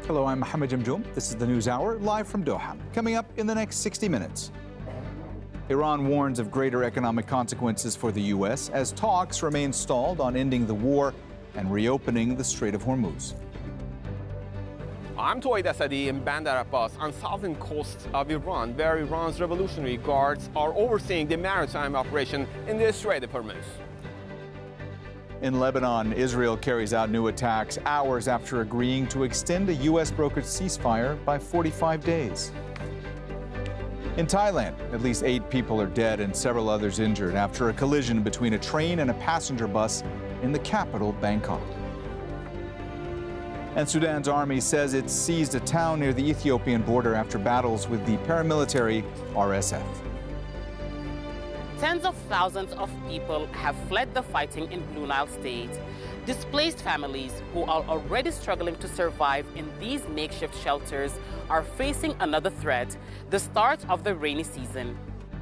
Hello, I'm Mohammed Jamjoom. This is the News Hour, live from Doha. Coming up in the next 60 minutes. Iran warns of greater economic consequences for the U.S. as talks remain stalled on ending the war and reopening the Strait of Hormuz. I'm Touaid Asadi in Bandar Abbas on southern coast of Iran, where Iran's Revolutionary Guards are overseeing the maritime operation in the Strait of Hormuz. In Lebanon, Israel carries out new attacks hours after agreeing to extend a U.S.-brokered ceasefire by 45 days. In Thailand, at least 8 people are dead and several others injured after a collision between a train and a passenger bus in the capital, Bangkok. And Sudan's army says it seized a town near the Ethiopian border after battles with the paramilitary RSF. Tens of thousands of people have fled the fighting in Blue Nile State. Displaced families who are already struggling to survive in these makeshift shelters are facing another threat, the start of the rainy season.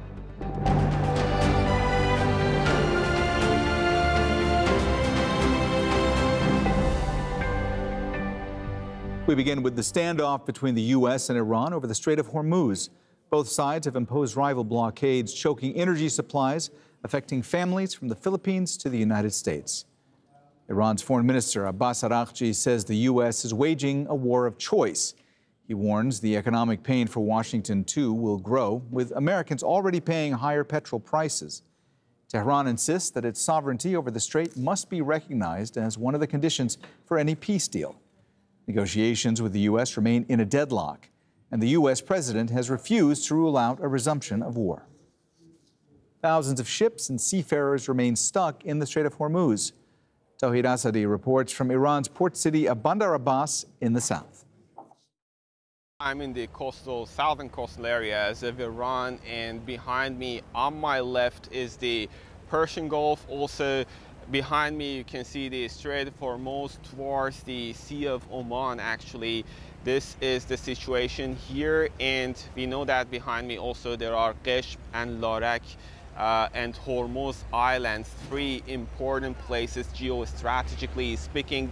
We begin with the standoff between the U.S. and Iran over the Strait of Hormuz. Both sides have imposed rival blockades, choking energy supplies, affecting families from the Philippines to the United States. Iran's Foreign Minister Abbas Araghchi says the U.S. is waging a war of choice. He warns the economic pain for Washington, too, will grow, with Americans already paying higher petrol prices. Tehran insists that its sovereignty over the strait must be recognized as one of the conditions for any peace deal. Negotiations with the U.S. remain in a deadlock, and the U.S. president has refused to rule out a resumption of war. Thousands of ships and seafarers remain stuck in the Strait of Hormuz. Touaid Asadi reports from Iran's port city of Bandar Abbas in the south. I'm in the southern coastal areas of Iran, and behind me on my left is the Persian Gulf. Also behind me you can see the Strait of Hormuz towards the Sea of Oman. Actually, this is the situation here, and we know that behind me also there are Qeshm and Larak and Hormuz Islands, 3 important places geostrategically speaking